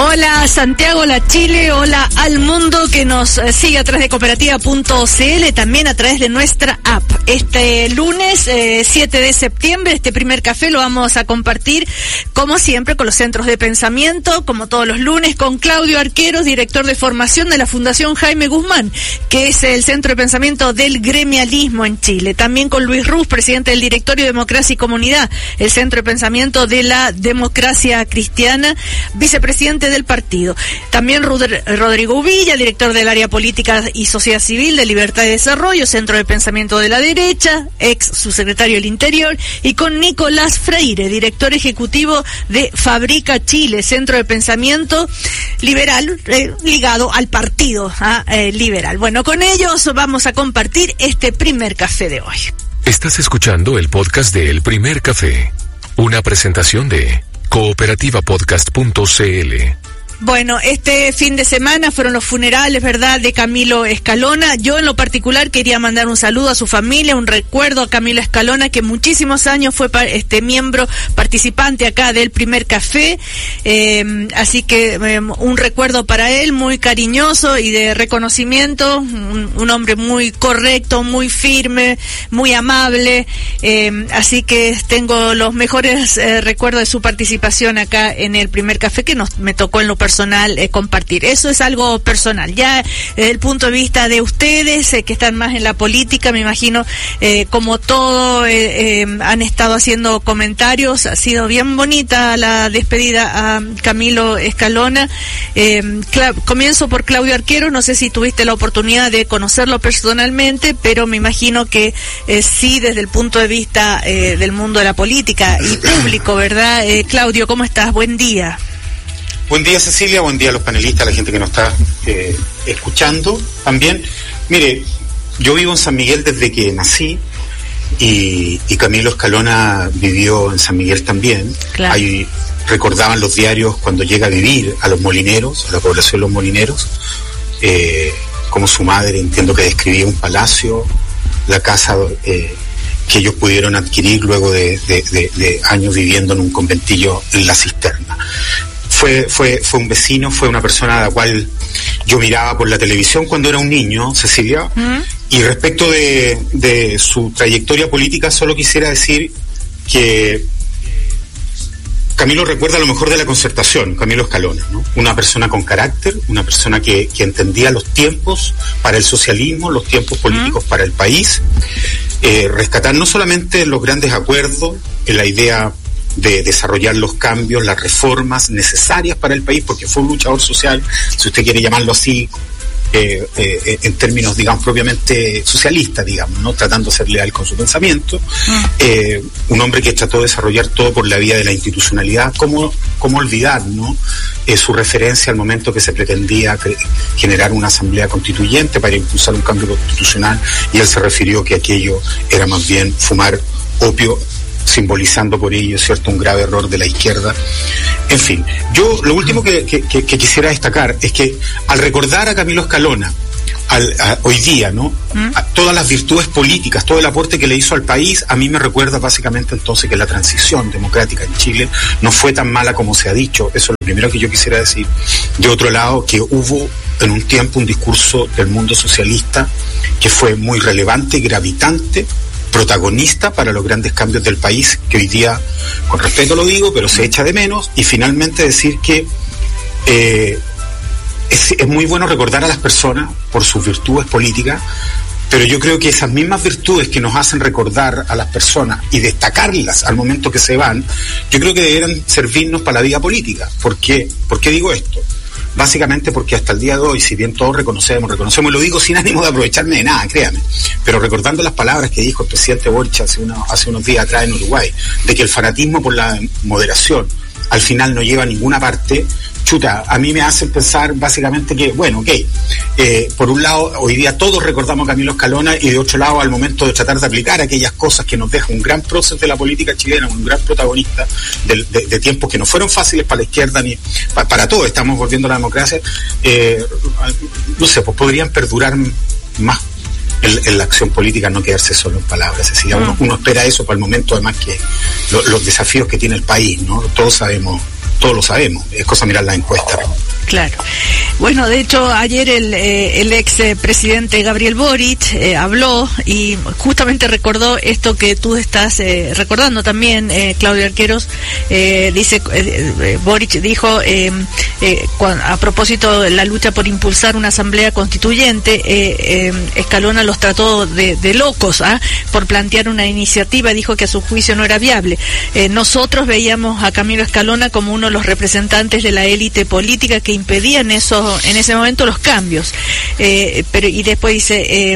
Hola Santiago, hola Chile, hola al mundo que nos sigue a través de cooperativa.cl, también a través de nuestra app. Este lunes 7 de septiembre, este primer café lo vamos a compartir, como siempre, con los centros de pensamiento, como todos los lunes, con Claudio Arqueros, director de formación de la Fundación Jaime Guzmán, que es el centro de pensamiento del gremialismo en Chile. También con Luis Ruz, presidente del directorio de Democracia y Comunidad, el centro de pensamiento de la democracia cristiana, vicepresidente del partido. También Rodrigo Villa, director del área política y sociedad civil de Libertad y Desarrollo, centro de pensamiento de la derecha, ex subsecretario del Interior, y con Nicolás Freire, director ejecutivo de Fabrica Chile, centro de pensamiento liberal ligado al partido liberal. Bueno, con ellos vamos a compartir este primer café de hoy. Estás escuchando el podcast de El Primer Café, una presentación de cooperativapodcast.cl. Bueno, este fin de semana fueron los funerales, ¿verdad?, de Camilo Escalona. Yo en lo particular quería mandar un saludo a su familia, un recuerdo a Camilo Escalona, que muchísimos años fue miembro participante acá del Primer Café, así que un recuerdo para él muy cariñoso y de reconocimiento, un hombre muy correcto, muy firme, muy amable, así que tengo los mejores recuerdos de su participación acá en el Primer Café, que me tocó en lo personal compartir. Eso es algo personal. Ya desde el punto de vista de ustedes, que están más en la política, me imagino, como todo, han estado haciendo comentarios. Ha sido bien bonita la despedida a Camilo Escalona. Comienzo por Claudio Arquero. No sé si tuviste la oportunidad de conocerlo personalmente, pero me imagino que sí, desde el punto de vista del mundo de la política y público, ¿verdad? Claudio, ¿cómo estás? Buen día. Buen día, Cecilia, buen día a los panelistas, a la gente que nos está escuchando también. Mire, yo vivo en San Miguel desde que nací y Camilo Escalona vivió en San Miguel también. Claro. Ahí recordaban los diarios cuando llega a vivir a Los Molineros, a la población de Los Molineros, como su madre, entiendo que describía un palacio, la casa que ellos pudieron adquirir luego de años viviendo en un conventillo en La Cisterna. Fue un vecino, fue una persona a la cual yo miraba por la televisión cuando era un niño, Cecilia, y respecto de su trayectoria política solo quisiera decir que Camilo recuerda lo mejor de la Concertación, Camilo Escalona, ¿no? Una persona con carácter, una persona que entendía los tiempos para el socialismo, los tiempos políticos para el país, rescatar no solamente los grandes acuerdos, en la idea de desarrollar los cambios, las reformas necesarias para el país, porque fue un luchador social, si usted quiere llamarlo así, en términos, digamos, propiamente socialistas, digamos, ¿no? Tratando de ser leal con su pensamiento. Un hombre que trató de desarrollar todo por la vía de la institucionalidad. ¿Cómo olvidar, ¿no? Su referencia al momento que se pretendía generar una asamblea constituyente para impulsar un cambio constitucional, y él se refirió que aquello era más bien fumar opio, simbolizando por ello, ¿cierto?, un grave error de la izquierda. En fin, yo lo último que quisiera destacar es que al recordar a Camilo Escalona, hoy día, ¿no?, a todas las virtudes políticas, todo el aporte que le hizo al país, a mí me recuerda básicamente entonces que la transición democrática en Chile no fue tan mala como se ha dicho. Eso es lo primero que yo quisiera decir. De otro lado, que hubo en un tiempo un discurso del mundo socialista que fue muy relevante, gravitante, protagonista para los grandes cambios del país, que hoy día, con respeto lo digo, pero se echa de menos. Y finalmente decir que es muy bueno recordar a las personas por sus virtudes políticas, pero yo creo que esas mismas virtudes que nos hacen recordar a las personas y destacarlas al momento que se van, yo creo que deberían servirnos para la vida política. ¿Por qué digo esto? Básicamente porque hasta el día de hoy, si bien todos reconocemos, y lo digo sin ánimo de aprovecharme de nada, créame, pero recordando las palabras que dijo el presidente Boric hace unos días atrás en Uruguay, de que el fanatismo por la moderación al final no lleva a ninguna parte, chuta, a mí me hacen pensar básicamente que, bueno, ok, por un lado, hoy día todos recordamos a Camilo Escalona, y de otro lado, al momento de tratar de aplicar aquellas cosas que nos deja un gran prócer de la política chilena, un gran protagonista de tiempos que no fueron fáciles para la izquierda ni para todos, estamos volviendo a la democracia, no sé, pues podrían perdurar más en la acción política, no quedarse solo en palabras. Es decir, uno espera eso para el momento, además que los desafíos que tiene el país, ¿no? Todos sabemos todos lo sabemos, es cosa mirar la encuesta. Claro. Bueno, de hecho, ayer el ex presidente Gabriel Boric habló y justamente recordó esto que tú estás recordando también, Claudia Arqueros. Dice, Boric dijo, a propósito de la lucha por impulsar una asamblea constituyente, Escalona los trató de locos, por plantear una iniciativa. Dijo que a su juicio no era viable. Nosotros veíamos a Camilo Escalona como uno de los representantes de la élite política que impedían en ese momento los cambios, pero y después dice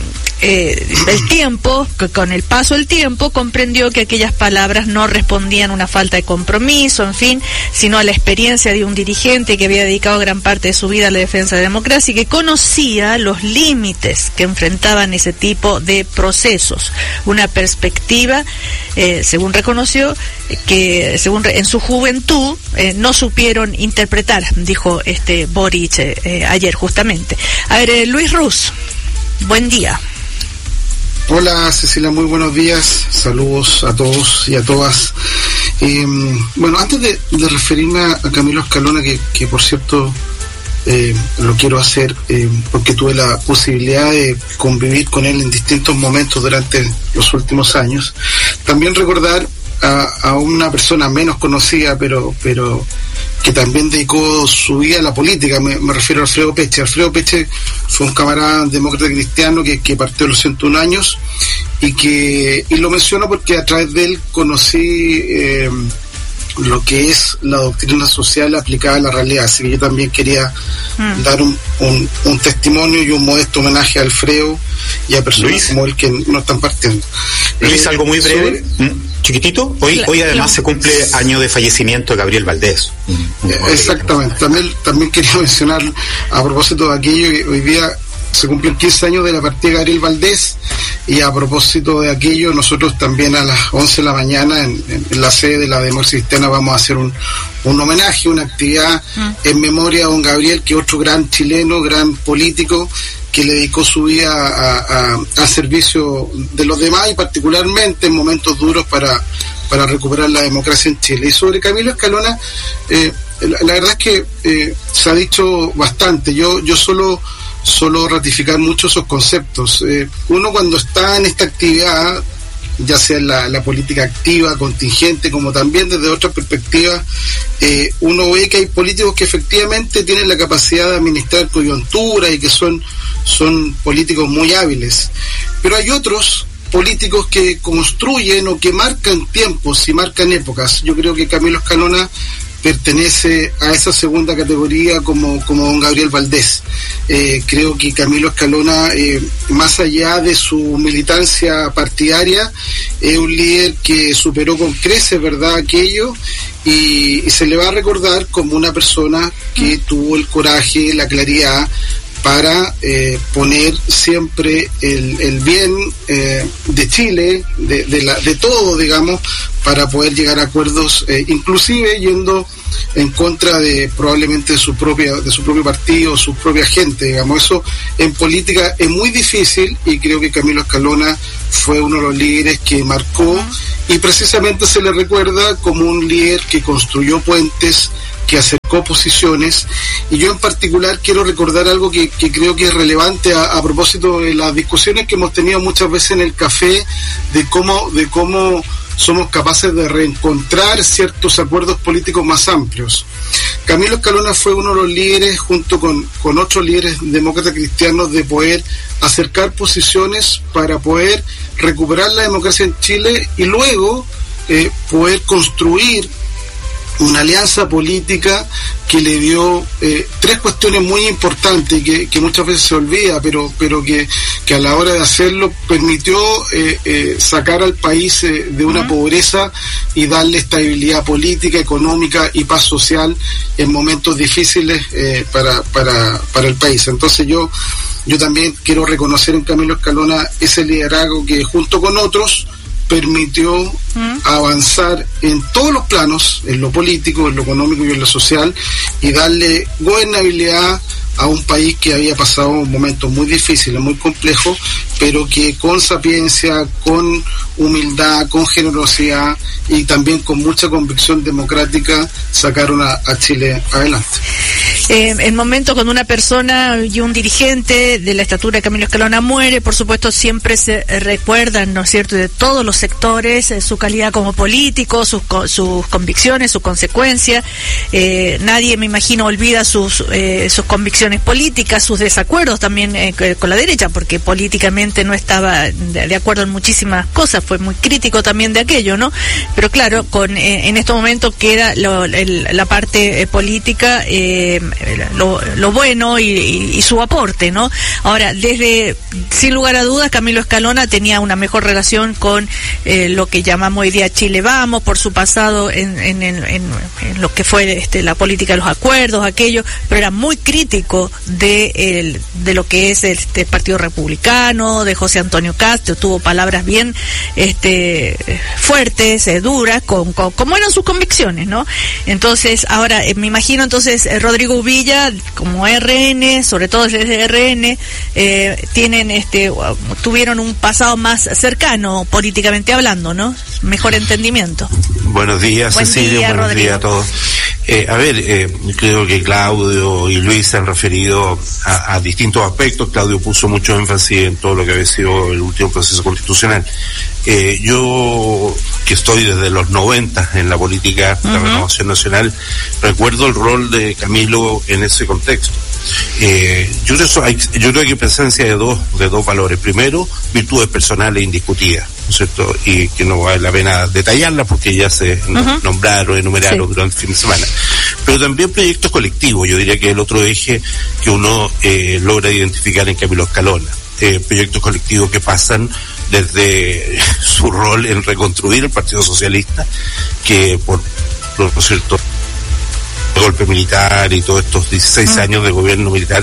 el tiempo, con el paso del tiempo comprendió que aquellas palabras no respondían a una falta de compromiso, en fin, sino a la experiencia de un dirigente que había dedicado gran parte de su vida a la defensa de la democracia y que conocía los límites que enfrentaban ese tipo de procesos, una perspectiva, según reconoció, que según en su juventud no supieron interpretar, dijo Boric ayer justamente. A ver, Luis Ruz, buen día. Hola Cecilia, muy buenos días, saludos a todos y a todas. Bueno, antes de referirme a Camilo Escalona, que por cierto lo quiero hacer porque tuve la posibilidad de convivir con él en distintos momentos durante los últimos años, también recordar a una persona menos conocida, pero que también dedicó su vida a la política. Me refiero a Alfredo Peche. Alfredo Peche fue un camarada demócrata cristiano que partió a los 101 años y lo menciono porque a través de él conocí lo que es la doctrina social aplicada a la realidad. Así que yo también quería dar un testimonio y un modesto homenaje a Alfredo y a personas Luis, como él que no están partiendo. Luis, algo muy breve, chiquitito. Hoy además se cumple año de fallecimiento de Gabriel Valdés. Exactamente. También quería mencionar, a propósito de aquello, que hoy día se cumplen 15 años de la partida de Gabriel Valdés, y a propósito de aquello, nosotros también a las 11 de la mañana en la sede de la Democracia Cristiana vamos a hacer un homenaje, una actividad en memoria a don Gabriel, que otro gran chileno, gran político, que le dedicó su vida al servicio de los demás y particularmente en momentos duros para recuperar la democracia en Chile. Y sobre Camilo Escalona, la verdad es que se ha dicho bastante. Yo solo ratificar mucho esos conceptos. Uno cuando está en esta actividad, ya sea en la política activa, contingente, como también desde otra perspectiva, uno ve que hay políticos que efectivamente tienen la capacidad de administrar coyuntura y que son políticos muy hábiles, pero hay otros políticos que construyen o que marcan tiempos y marcan épocas. Yo creo que Camilo Escalona pertenece a esa segunda categoría como don Gabriel Valdés. Creo que Camilo Escalona, más allá de su militancia partidaria, es un líder que superó con creces, ¿verdad?, aquello, y se le va a recordar como una persona que tuvo el coraje, la claridad para poner siempre el bien de Chile, de todo, digamos, para poder llegar a acuerdos, inclusive yendo en contra de probablemente de su propio partido, su propia gente, digamos. Eso en política es muy difícil, y creo que Camilo Escalona fue uno de los líderes que marcó, y precisamente se le recuerda como un líder que construyó puentes, que acercó posiciones. Y yo en particular quiero recordar algo que creo que es relevante a propósito de las discusiones que hemos tenido muchas veces en el café, de cómo somos capaces de reencontrar ciertos acuerdos políticos más amplios. Camilo Escalona fue uno de los líderes, junto con otros líderes demócratas cristianos, de poder acercar posiciones para poder recuperar la democracia en Chile y luego poder construir una alianza política que le dio tres cuestiones muy importantes que muchas veces se olvida, pero que a la hora de hacerlo permitió sacar al país de una pobreza y darle estabilidad política, económica y paz social en momentos difíciles para el país. Entonces yo también quiero reconocer en Camilo Escalona ese liderazgo que junto con otros permitió avanzar en todos los planos, en lo político, en lo económico y en lo social, y darle gobernabilidad a un país que había pasado momentos muy difíciles, muy complejos, pero que con sapiencia, con humildad, con generosidad y también con mucha convicción democrática sacaron a Chile adelante. El momento cuando una persona y un dirigente de la estatura de Camilo Escalona muere, por supuesto siempre se recuerdan, ¿no es cierto?, de todos los sectores, su calidad como político, sus convicciones, sus consecuencias. Nadie, me imagino, olvida sus convicciones políticas, sus desacuerdos también con la derecha, porque políticamente no estaba de acuerdo en muchísimas cosas, fue muy crítico también de aquello, ¿no? Pero claro, en estos momentos queda la parte política, lo bueno y su aporte, ¿no? Ahora, sin lugar a dudas, Camilo Escalona tenía una mejor relación con lo que llamamos hoy día Chile Vamos, por su pasado en lo que fue la política de los acuerdos, aquello, pero era muy crítico de lo que es el Partido Republicano, de José Antonio Castro, tuvo palabras bien fuertes, duras, como eran sus convicciones, ¿no? Entonces, ahora, me imagino entonces Rodrigo Villa, como RN, sobre todo desde RN, tuvieron un pasado más cercano, políticamente hablando, ¿no? Mejor entendimiento. Buenos días, Cecilia, buenos días a todos. Creo que Claudio y Luis se han referido a distintos aspectos. Claudio puso mucho énfasis en todo lo que había sido el último proceso constitucional. Yo, que estoy desde los 90 en la política de la Renovación Nacional, recuerdo el rol de Camilo en ese contexto. Yo creo que hay presencia de dos valores. Primero, virtudes personales indiscutidas, ¿no es cierto? Y que no vale la pena detallarlas porque ya se nombraron, enumeraron durante el fin de semana. Pero también proyectos colectivos, yo diría que es el otro eje que uno logra identificar en Camilo Escalona. Proyectos colectivos que pasan desde su rol en reconstruir el Partido Socialista, que por cierto, golpe militar y todos estos 16 años de gobierno militar,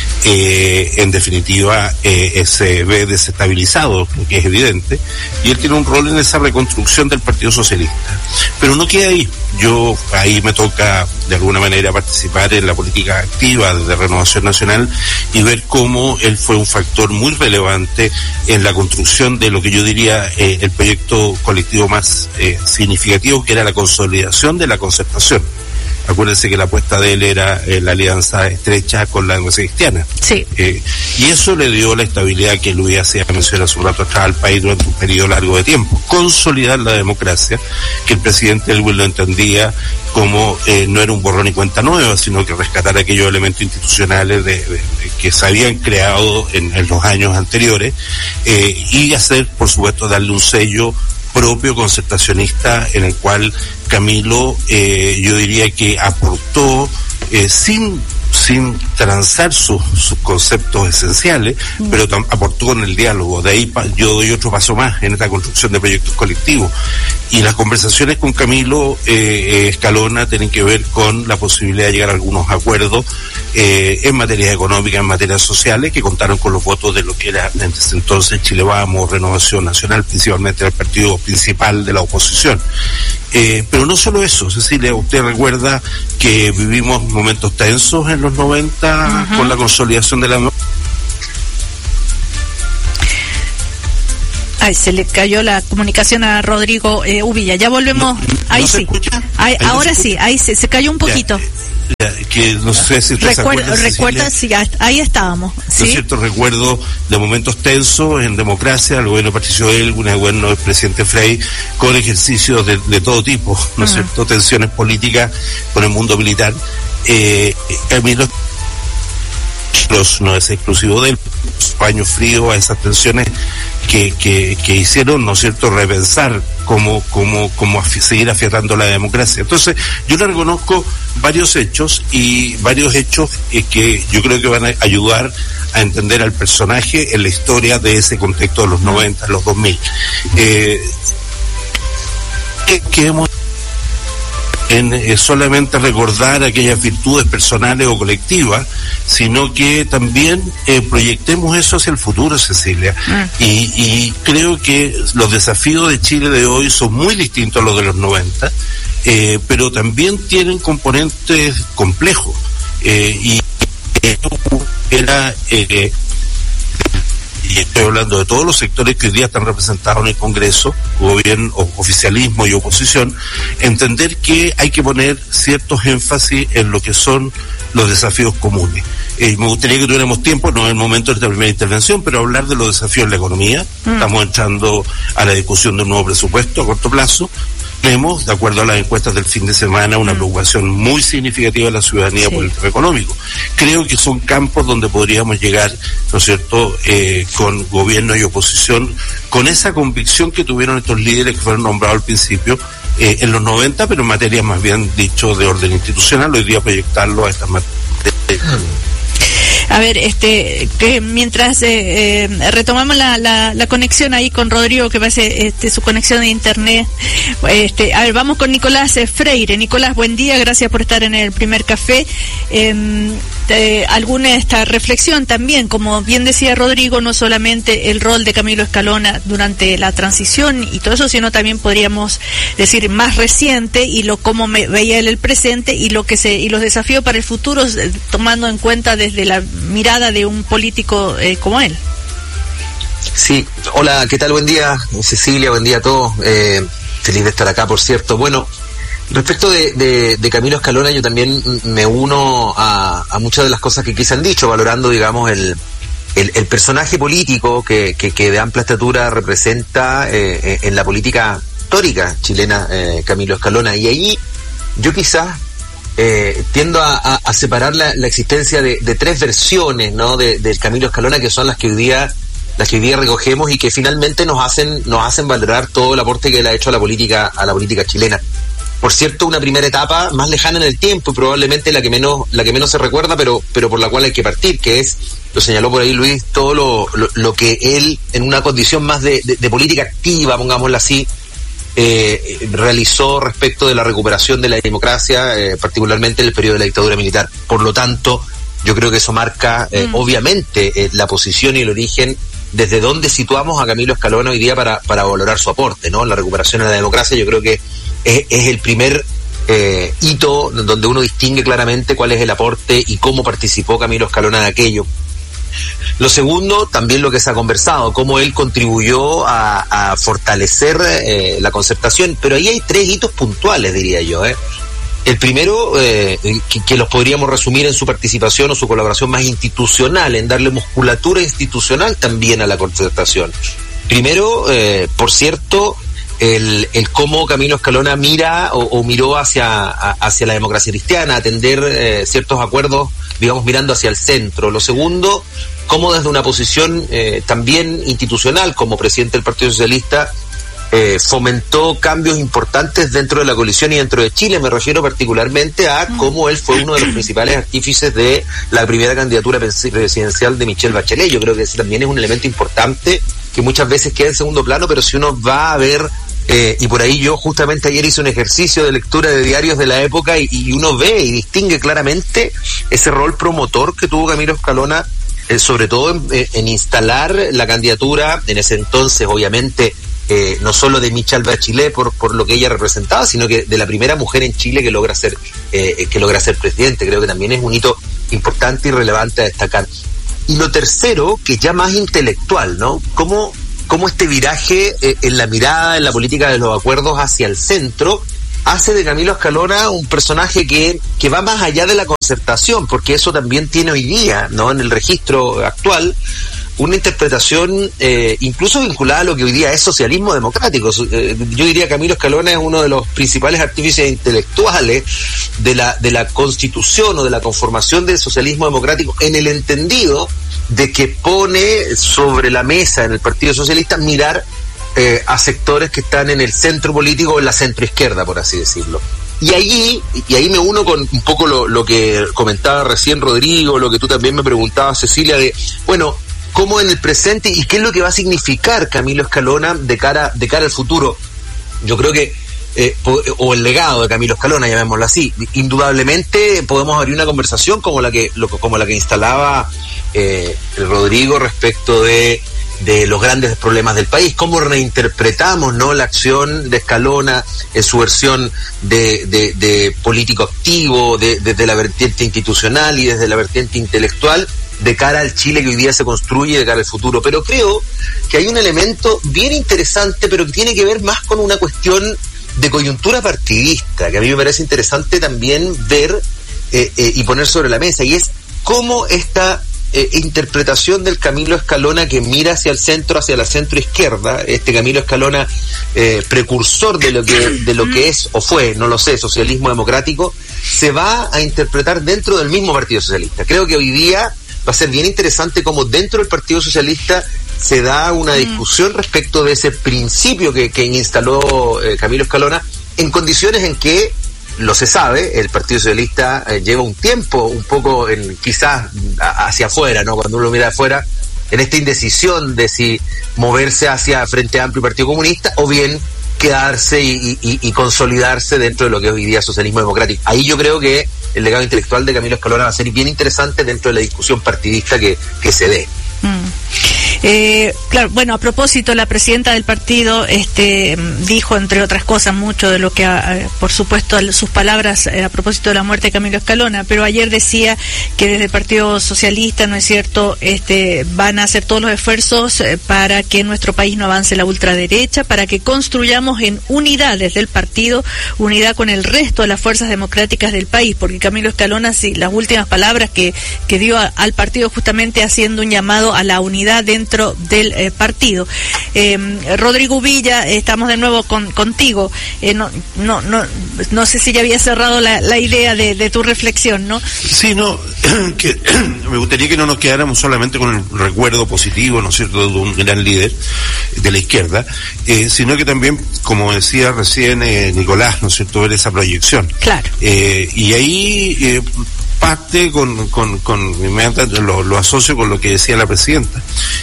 en definitiva se ve desestabilizado, que es evidente, y él tiene un rol en esa reconstrucción del Partido Socialista. Pero no queda ahí. Ahí me toca de alguna manera participar en la política activa de Renovación Nacional y ver cómo él fue un factor muy relevante en la construcción de lo que yo diría el proyecto colectivo más significativo, que era la consolidación de la concertación. Acuérdense que la apuesta de él era la alianza estrecha con la democracia cristiana. Sí. Y eso le dio la estabilidad que Luis hacía mencionar hace un rato atrás al país durante un periodo largo de tiempo. Consolidar la democracia, que el presidente Elwin lo entendía como no era un borrón y cuenta nueva, sino que rescatar aquellos elementos institucionales que se habían creado en los años anteriores, y hacer, por supuesto, darle un sello propio concertacionista en el cual Camilo, yo diría que aportó sin transar sus conceptos esenciales, pero aportó con el diálogo. De ahí yo doy otro paso más en esta construcción de proyectos colectivos. Y las conversaciones con Camilo Escalona tienen que ver con la posibilidad de llegar a algunos acuerdos en materia económica, en materias sociales, que contaron con los votos de lo que era en ese entonces Chile Vamos, Renovación Nacional, principalmente el partido principal de la oposición. Pero no solo eso, Cecilia, usted recuerda que vivimos momentos tensos en los 90 con la consolidación de la... Ay, se le cayó la comunicación a Rodrigo Uvilla. Ya volvemos. Ahí ¿no sí. se escucha? Ahora sí, ahí se cayó un poquito. Que no sé si usted recuerda, sí, ahí estábamos. ¿Sí? ¿No es cierto? Recuerdo de momentos tensos en democracia, el gobierno de Patricio Elwin, el gobierno del presidente Frey, con ejercicios de todo tipo, ¿no es cierto? Tensiones políticas con el mundo militar. Camilo no es exclusivo de él, paño frío a esas tensiones que hicieron, ¿no es cierto?, repensar cómo seguir afianzando la democracia. Entonces, yo le reconozco varios hechos que yo creo que van a ayudar a entender al personaje en la historia de ese contexto de los 90, los 2000. Que hemos en solamente recordar aquellas virtudes personales o colectivas, sino que también proyectemos eso hacia el futuro, Cecilia. Y creo que los desafíos de Chile de hoy son muy distintos a los de los 90, pero también tienen componentes complejos. Y estoy hablando de todos los sectores que hoy día están representados en el Congreso, gobierno, oficialismo y oposición, entender que hay que poner ciertos énfasis en lo que son los desafíos comunes. Me gustaría que tuviéramos tiempo, no es el momento de esta primera intervención, pero hablar de los desafíos en la economía. Estamos entrando a la discusión de un nuevo presupuesto a corto plazo. Tenemos, de acuerdo a las encuestas del fin de semana, una preocupación muy significativa de la ciudadanía por el tema económico. Creo que son campos donde podríamos llegar, ¿no es cierto?, con gobierno y oposición, con esa convicción que tuvieron estos líderes que fueron nombrados al principio, en los 90, pero en materia más bien dicho de orden institucional, hoy día proyectarlo a estas materias. A ver, que mientras retomamos la conexión ahí con Rodrigo, que va a ser su conexión de internet, a ver, vamos con Nicolás Freire. Nicolás, buen día, gracias por estar en el primer café. Alguna esta reflexión también, como bien decía Rodrigo, no solamente el rol de Camilo Escalona durante la transición y todo eso, sino también podríamos decir más reciente y cómo veía él el presente y los desafíos para el futuro, tomando en cuenta desde la mirada de un político como él. Sí, hola, ¿qué tal? Buen día, Cecilia, buen día a todos. Feliz de estar acá, por cierto. Bueno, respecto de Camilo Escalona, yo también me uno a muchas de las cosas que aquí se han dicho, valorando, digamos, el personaje político que de amplia estatura representa en la política histórica chilena, Camilo Escalona. Y ahí yo quizás tiendo a separar la existencia de tres versiones, ¿no?, del Camilo Escalona, que son las que hoy día recogemos y que finalmente nos hacen valorar todo el aporte que él ha hecho a la política chilena. Por cierto, una primera etapa más lejana en el tiempo y probablemente la que menos se recuerda, pero por la cual hay que partir, que es, lo señaló por ahí Luis, todo lo que él, en una condición más de política activa, pongámosla así, realizó respecto de la recuperación de la democracia, particularmente en el periodo de la dictadura militar. Por lo tanto, yo creo que eso marca obviamente la posición y el origen desde donde situamos a Camilo Escalona hoy día para valorar su aporte, ¿no? La recuperación de la democracia, yo creo que es el primer hito donde uno distingue claramente cuál es el aporte y cómo participó Camilo Escalona de aquello. Lo segundo, también lo que se ha conversado, cómo él contribuyó a fortalecer la concertación, pero ahí hay tres hitos puntuales, diría yo. El primero, que los podríamos resumir en su participación o su colaboración más institucional, en darle musculatura institucional también a la concertación. Primero, por cierto, el cómo Camilo Escalona mira o miró hacia la democracia cristiana, atender ciertos acuerdos, digamos, mirando hacia el centro. Lo segundo, cómo desde una posición también institucional, como presidente del Partido Socialista, fomentó cambios importantes dentro de la coalición y dentro de Chile. Me refiero particularmente a cómo él fue uno de los principales artífices de la primera candidatura presidencial de Michelle Bachelet. Yo creo que ese también es un elemento importante que muchas veces queda en segundo plano, pero si uno va a ver, y por ahí yo justamente ayer hice un ejercicio de lectura de diarios de la época y uno ve y distingue claramente ese rol promotor que tuvo Camilo Escalona, sobre todo en instalar la candidatura, en ese entonces obviamente, no solo de Michelle Bachelet por lo que ella representaba, sino que de la primera mujer en Chile que logra ser presidente. Creo que también es un hito importante y relevante a destacar. Y lo tercero, que es ya más intelectual, ¿no? Cómo este viraje en la mirada, en la política de los acuerdos hacia el centro, hace de Camilo Escalona un personaje que va más allá de la concertación, porque eso también tiene hoy día, ¿no?, en el registro actual, una interpretación incluso vinculada a lo que hoy día es socialismo democrático. Yo diría que Camilo Escalona es uno de los principales artífices intelectuales de la constitución o de la conformación del socialismo democrático, en el entendido de que pone sobre la mesa en el Partido Socialista mirar a sectores que están en el centro político o en la centroizquierda, por así decirlo. Y ahí me uno con un poco lo que comentaba recién Rodrigo, lo que tú también me preguntabas, Cecilia, de, bueno, cómo en el presente y qué es lo que va a significar Camilo Escalona de cara al futuro. Yo creo que o el legado de Camilo Escalona, llamémoslo así. Indudablemente podemos abrir una conversación como la que instalaba el Rodrigo respecto de los grandes problemas del país, cómo reinterpretamos, ¿no?, la acción de Escalona en su versión de político activo, desde la vertiente institucional y desde la vertiente intelectual, de cara al Chile que hoy día se construye, de cara al futuro. Pero creo que hay un elemento bien interesante, pero que tiene que ver más con una cuestión de coyuntura partidista, que a mí me parece interesante también ver y poner sobre la mesa, y es cómo esta interpretación del Camilo Escalona que mira hacia el centro, hacia la centro izquierda, este Camilo Escalona precursor de lo que es o fue, no lo sé, socialismo democrático, se va a interpretar dentro del mismo Partido Socialista. Creo que hoy día va a ser bien interesante cómo dentro del Partido Socialista se da una discusión respecto de ese principio que instaló Camilo Escalona, en condiciones en que, lo se sabe, el Partido Socialista lleva un tiempo un poco quizás hacia afuera, ¿no? Cuando uno mira afuera, en esta indecisión de si moverse hacia Frente Amplio y Partido Comunista o bien quedarse y consolidarse dentro de lo que es hoy día socialismo democrático. Ahí yo creo que el legado intelectual de Camilo Escalona va a ser bien interesante dentro de la discusión partidista que se dé. Claro, bueno, a propósito, la presidenta del partido dijo, entre otras cosas, mucho de lo que, por supuesto, sus palabras a propósito de la muerte de Camilo Escalona, pero ayer decía que desde el Partido Socialista, ¿no es cierto?, van a hacer todos los esfuerzos para que nuestro país no avance la ultraderecha, para que construyamos en unidad desde el partido, unidad con el resto de las fuerzas democráticas del país, porque Camilo Escalona, sí, las últimas palabras que dio al partido, justamente haciendo un llamado a la unidad dentro del partido. Rodrigo Villa, estamos de nuevo contigo. No sé si ya había cerrado la idea de tu reflexión, ¿no? Sí, no, que me gustaría que no nos quedáramos solamente con el recuerdo positivo, ¿no es cierto?, de un gran líder de la izquierda, sino que también, como decía recién Nicolás, ¿no es cierto?, ver esa proyección. Claro. Y ahí parte lo asocio con lo que decía la presidenta.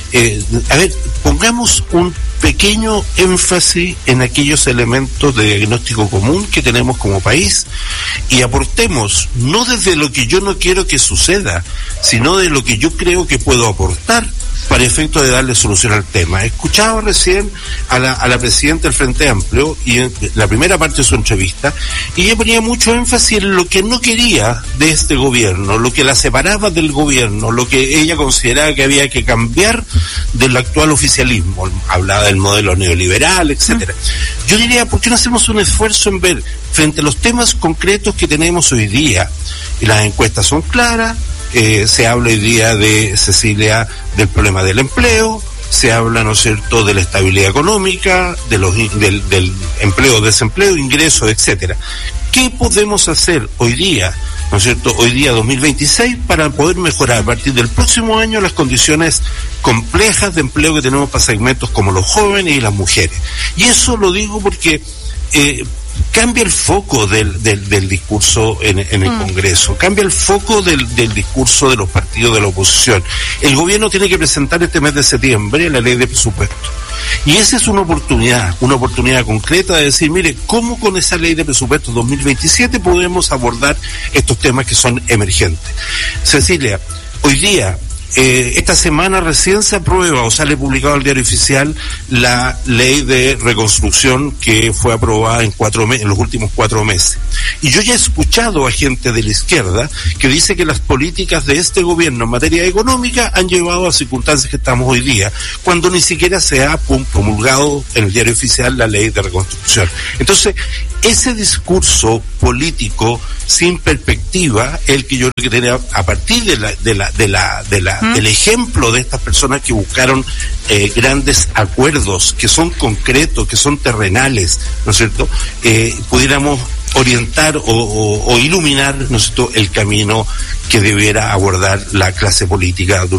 A ver, pongamos un pequeño énfasis en aquellos elementos de diagnóstico común que tenemos como país y aportemos, no desde lo que yo no quiero que suceda, sino de lo que yo creo que puedo aportar para efecto de darle solución al tema. Escuchaba recién a la presidenta del Frente Amplio y en la primera parte de su entrevista, y ella ponía mucho énfasis en lo que no quería de este gobierno, lo que la separaba del gobierno, lo que ella consideraba que había que cambiar del actual oficialismo. Hablaba del modelo neoliberal, etcétera. Yo diría, ¿por qué no hacemos un esfuerzo en ver, frente a los temas concretos que tenemos hoy día, y las encuestas son claras? Se habla hoy día de Cecilia, del problema del empleo, se habla, ¿no es cierto?, de la estabilidad económica, del empleo, desempleo, ingresos, etcétera. ¿Qué podemos hacer hoy día, ¿no es cierto?, hoy día 2026, para poder mejorar a partir del próximo año las condiciones complejas de empleo que tenemos para segmentos como los jóvenes y las mujeres? Y eso lo digo porque cambia el foco del discurso en el Congreso, cambia el foco del discurso de los partidos de la oposición. El gobierno tiene que presentar este mes de septiembre la ley de presupuesto. Y esa es una oportunidad concreta de decir, mire, ¿cómo con esa ley de presupuesto 2027 podemos abordar estos temas que son emergentes? Cecilia, hoy día, esta semana recién se aprueba o sale publicado en el Diario Oficial la ley de reconstrucción que fue aprobada en los últimos 4 meses. Y yo ya he escuchado a gente de la izquierda que dice que las políticas de este gobierno en materia económica han llevado a circunstancias que estamos hoy día, cuando ni siquiera se ha promulgado en el Diario Oficial la ley de reconstrucción. Entonces, ese discurso político sin perspectiva, el que yo creo que tenía a partir del ejemplo de estas personas que buscaron grandes acuerdos que son concretos, que son terrenales, ¿no es cierto?, pudiéramos orientar o iluminar, ¿no es cierto?, el camino que debiera abordar la clase política